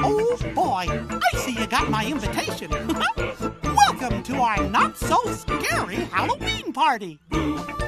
Oh, boy, I see you got my invitation. Welcome to our not-so-scary Halloween party.